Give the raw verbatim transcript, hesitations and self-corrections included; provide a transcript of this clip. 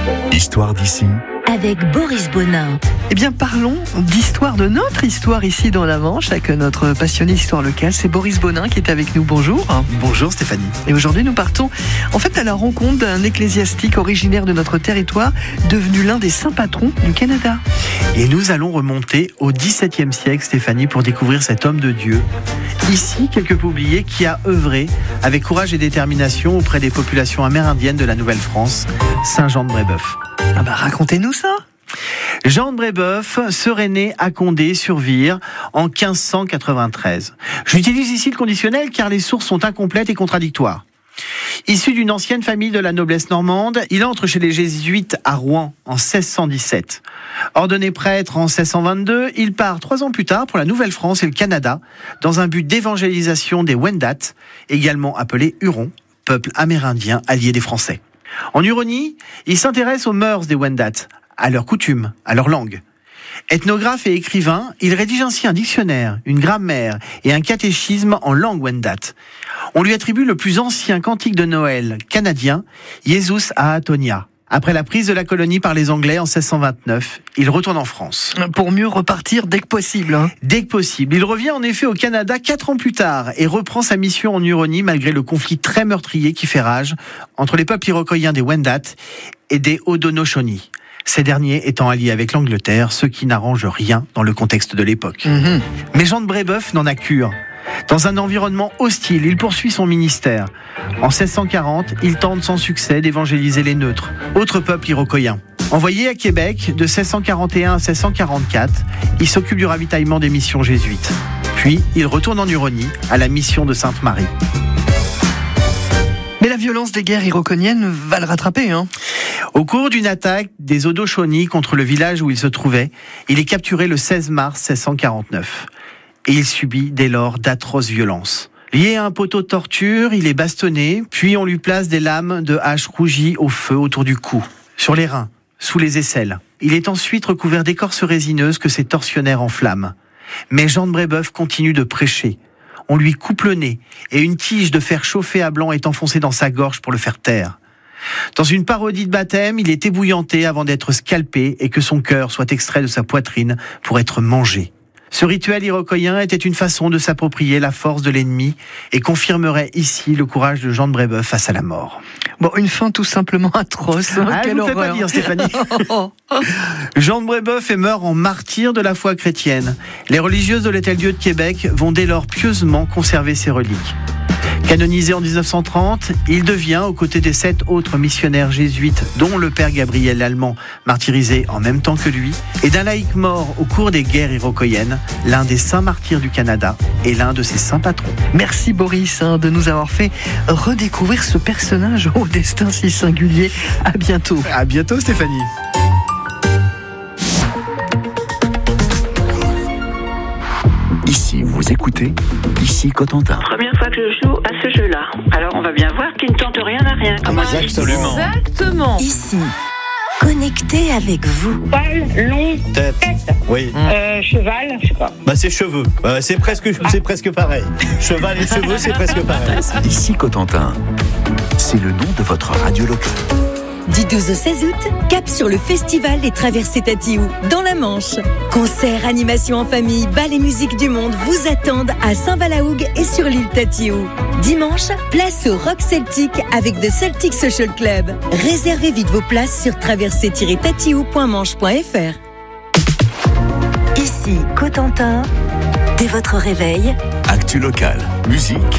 Histoire d'ici avec Boris Bonin. Eh bien, parlons d'histoire, de notre histoire ici dans la Manche, avec notre passionné d'histoire locale. C'est Boris Bonin qui est avec nous. Bonjour. Bonjour Stéphanie. Et aujourd'hui, nous partons en fait à la rencontre d'un ecclésiastique originaire de notre territoire, devenu l'un des saints patrons du Canada. Et nous allons remonter au dix-septième siècle, Stéphanie, pour découvrir cet homme de Dieu. Ici, quelque peu oublié, qui a œuvré avec courage et détermination auprès des populations amérindiennes de la Nouvelle-France, Saint Jean de Brébeuf. Ah bah, racontez-nous ça. Jean de Brébeuf serait né à Condé sur Vire en quinze cent quatre-vingt-treize. J'utilise ici le conditionnel car les sources sont incomplètes et contradictoires. Issu d'une ancienne famille de la noblesse normande, il entre chez les jésuites à Rouen en seize cent dix-sept. Ordonné prêtre en seize cent vingt-deux, il part trois ans plus tard pour la Nouvelle-France et le Canada dans un but d'évangélisation des Wendat, également appelés Hurons, peuple amérindien allié des Français. En Huronie, il s'intéresse aux mœurs des Wendat, à leurs coutumes, à leur langue. Ethnographe et écrivain, il rédige ainsi un dictionnaire, une grammaire et un catéchisme en langue Wendat. On lui attribue le plus ancien cantique de Noël canadien, Jesus Aatonia. Après la prise de la colonie par les Anglais en seize cent vingt-neuf, il retourne en France. Pour mieux repartir dès que possible. Hein. Dès que possible. Il revient en effet au Canada quatre ans plus tard et reprend sa mission en Huronie malgré le conflit très meurtrier qui fait rage entre les peuples iroquoiens des Wendat et des Haudenosaunee. Ces derniers étant alliés avec l'Angleterre, ce qui n'arrange rien dans le contexte de l'époque. Mmh. Mais Jean de Brébeuf n'en a cure. Dans un environnement hostile, il poursuit son ministère. En seize cent quarante, il tente sans succès d'évangéliser les neutres, autres peuples iroquoiens. Envoyé à Québec de seize cent quarante et un à seize cent quarante-quatre, il s'occupe du ravitaillement des missions jésuites. Puis, il retourne en Huronie, à la mission de Sainte-Marie. Mais la violence des guerres iroquoiennes va le rattraper, hein. Au cours d'une attaque des Haudenosaunee contre le village où il se trouvait, il est capturé le seize mars seize cent quarante-neuf. Et il subit dès lors d'atroces violences. Lié à un poteau de torture, il est bastonné, puis on lui place des lames de hache rougies au feu autour du cou, sur les reins, sous les aisselles. Il est ensuite recouvert d'écorces résineuses que ses tortionnaires enflamment. Mais Jean de Brébeuf continue de prêcher. On lui coupe le nez, et une tige de fer chauffé à blanc est enfoncée dans sa gorge pour le faire taire. Dans une parodie de baptême, il est ébouillanté avant d'être scalpé et que son cœur soit extrait de sa poitrine pour être mangé. Ce rituel iroquoien était une façon de s'approprier la force de l'ennemi et confirmerait ici le courage de Jean de Brébeuf face à la mort. Bon, une fin tout simplement atroce. Ah, je ne fais pas dire, Stéphanie. Jean de Brébeuf est meurt en martyr de la foi chrétienne. Les religieuses de l'Hôtel-Dieu de Québec vont dès lors pieusement conserver ses reliques. Canonisé en dix-neuf cent trente, il devient, aux côtés des sept autres missionnaires jésuites, dont le père Gabriel Lallemand, martyrisé en même temps que lui, et d'un laïc mort au cours des guerres iroquoiennes, l'un des saints martyrs du Canada et l'un de ses saints patrons. Merci Boris hein, de nous avoir fait redécouvrir ce personnage au destin si singulier. À bientôt. À bientôt Stéphanie. Ici, vous écoutez Ici Cotentin. Première fois que je joue à ce jeu-là. Alors on va bien voir qu'il ne tente rien à rien. Ah, absolument. Exactement. Ici, connecté avec vous. Poil, long, tête. tête. Oui. Euh, cheval, je sais pas. Bah c'est cheveux. Euh, c'est presque, c'est presque pareil. Cheval et cheveux, c'est presque pareil. Ici Cotentin. C'est le nom de votre radio locale. Du douze au seize août, cap sur le festival des Traversées Tatiou, dans la Manche. Concerts, animations en famille, bal et musique du monde vous attendent à Saint-Valahougue et sur l'île Tatiou. Dimanche, place au rock celtique avec The Celtic Social Club. Réservez vite vos places sur traversée tiret tatiou point manche point f r. Ici Cotentin, dès votre réveil. Actu locale, musique,